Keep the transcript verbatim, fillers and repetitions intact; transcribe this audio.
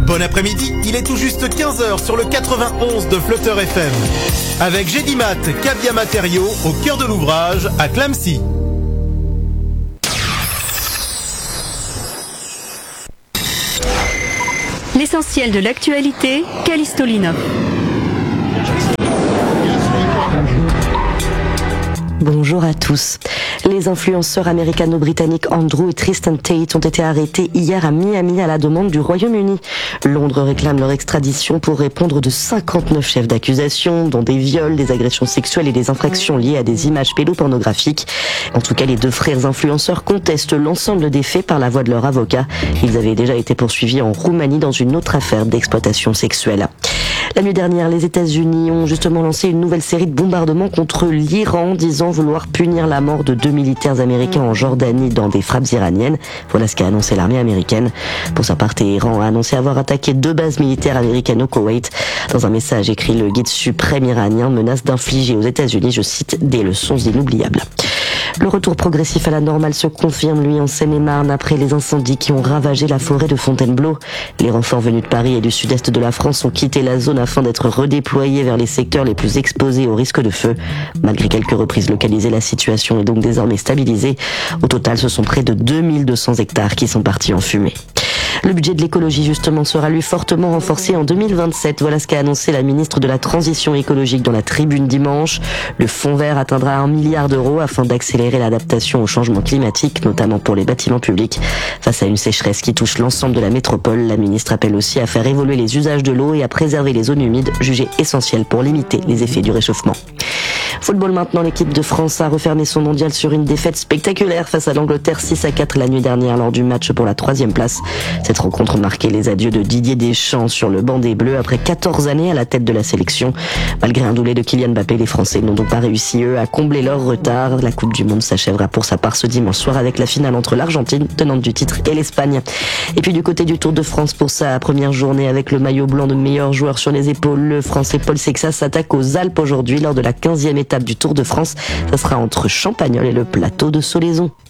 Bon après-midi, il est tout juste quinze heures sur le quatre-vingt-onze de Flutter F M. Avec Gédimat, Cabia Matériaux, au cœur de l'ouvrage, à Clamecy. L'essentiel de l'actualité, Callisto Linov. Bonjour à tous. Les influenceurs américano-britanniques Andrew et Tristan Tate ont été arrêtés hier à Miami à la demande du Royaume-Uni. Londres réclame leur extradition pour répondre de cinquante-neuf chefs d'accusation, dont des viols, des agressions sexuelles et des infractions liées à des images pédopornographiques. En tout cas, les deux frères influenceurs contestent l'ensemble des faits par la voix de leur avocat. Ils avaient déjà été poursuivis en Roumanie dans une autre affaire d'exploitation sexuelle. La nuit dernière, les États-Unis ont justement lancé une nouvelle série de bombardements contre l'Iran, disant vouloir punir la mort de deux militaires américains en Jordanie dans des frappes iraniennes. Voilà ce qu'a annoncé l'armée américaine. Pour sa part, Téhéran a annoncé avoir attaqué deux bases militaires américaines au Koweït. Dans un message écrit, le guide suprême iranien menace d'infliger aux États-Unis, je cite, des leçons inoubliables. Le retour progressif à la normale se confirme, lui, en Seine-et-Marne, après les incendies qui ont ravagé la forêt de Fontainebleau. Les renforts venus de Paris et du sud-est de la France ont quitté la zone afin d'être redéployés vers les secteurs les plus exposés au risque de feu. Malgré quelques reprises localisées, la situation est donc désormais stabilisée. Au total, ce sont près de deux mille deux cents hectares qui sont partis en fumée. Le budget de l'écologie, justement, sera lui fortement renforcé en deux mille vingt-sept. Voilà ce qu'a annoncé la ministre de la Transition écologique dans la Tribune dimanche. Le fonds vert atteindra un milliard d'euros afin d'accélérer l'adaptation au changement climatique, notamment pour les bâtiments publics. Face à une sécheresse qui touche l'ensemble de la métropole, la ministre appelle aussi à faire évoluer les usages de l'eau et à préserver les zones humides, jugées essentielles pour limiter les effets du réchauffement. Football maintenant, l'équipe de France a refermé son mondial sur une défaite spectaculaire face à l'Angleterre six à quatre la nuit dernière lors du match pour la troisième place. Cette rencontre marquait les adieux de Didier Deschamps sur le banc des Bleus après quatorze années à la tête de la sélection. Malgré un doublé de Kylian Mbappé, les Français n'ont donc pas réussi, eux, à combler leur retard. La Coupe du Monde s'achèvera pour sa part ce dimanche soir avec la finale entre l'Argentine, tenante du titre, et l'Espagne. Et puis du côté du Tour de France, pour sa première journée avec le maillot blanc de meilleur joueur sur les épaules, le Français Paul Sexas s'attaque aux Alpes aujourd'hui lors de la quinzième étape du Tour de France. Ça sera entre Champagnole et le plateau de Solaison.